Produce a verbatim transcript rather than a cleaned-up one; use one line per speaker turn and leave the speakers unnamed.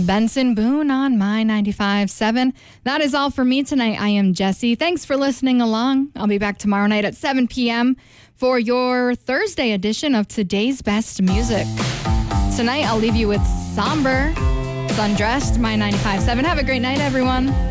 Benson Boone on My ninety-five point seven. That is all for me tonight. I am Jessie. Thanks for listening along. I'll be back tomorrow night at seven p.m. for your Thursday edition of Today's Best Music. Tonight, I'll leave you with Somber, Sundressed, My ninety-five point seven. Have a great night, everyone.